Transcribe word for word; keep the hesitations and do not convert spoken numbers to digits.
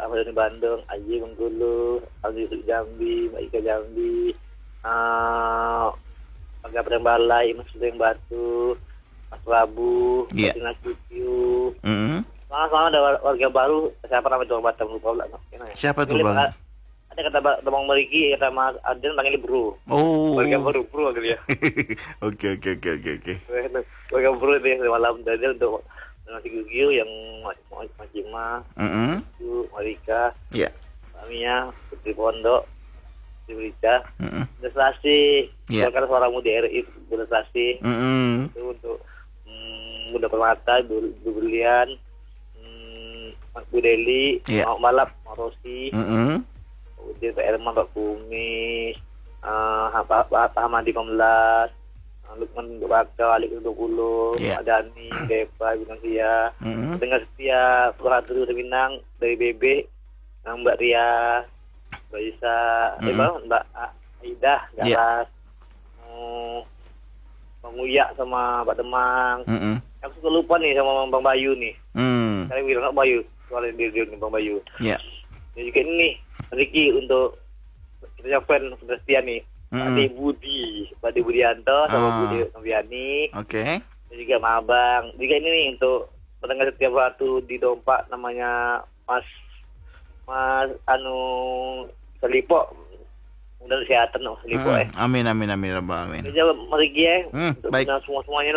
Ahmad Dhani Bandung, Aji Bengkulu, Aldi Yusuf Jambi, Mbak Ika Jambi, uh, Agak Padang Balai, Mas Sudeng Batu, Mas Prabu, Iya. Fatina Cucu. Mm-mm. Sekarang ada war- warga baru, siapa namanya orang Batam lupa pula. Siapa tuh, Ini Bang? Ada kata Ba- Bang Meriki, kata Mas Arjen panggilnya Bro. Oh. Warga baru Bro gitu ya. Oke oke oke oke oke. Warga Bro itu ya malam tadi untuk nasi gugio yang Macima, Mm-mm. Ju, Marika, Iya. Mia, Putri Pondok, Putri Berita, Mm-mm. Deslasi, Iya. Golkar Suara Muda R I, Deslasi, Mm-mm. itu untuk mm, Muda Permata, Bu Bu Berlian, mm, Mas Budeli, Iya. Mak Malap, Mak Rosi, Mm-mm. kemudian Pak Erman, Pak Kumis, uh, Pak Pak Pak Hamadi Komlas, uh, Lukman untuk Bakal, Alik untuk Puluh, Iya. Pak Dani, Depa, Bintang Sia, Mm-mm. dengan setia Purhadru dari Minang, dari B B, uh, Mbak Ria, Mbak Isa, eh, Mm-mm. Mbak Mbak Aidah, Iya. Garas, uh, Bang Uya sama Pak Demang. Mm-mm. Aku suka lupa nih sama Bang Bayu nih. Mm. Saya bilang Bang Bayu, soalnya dia dia nih Bang Bayu. Iya. Dan juga ini nih, Ricky untuk kita fan sudah setia nih. Mm. Ade Budi, Pak Ade Budianto sama Ah. Budi Noviani. Oke. Dan juga sama Abang. Juga ini nih untuk pendengar setiap waktu di Dompak namanya Mas Mas anu Selipo. Mudah kesehatan no Selipo Mm. eh. Amin amin amin rabbal alamin. Jadi mari ya Hmm, untuk baik. semua semuanya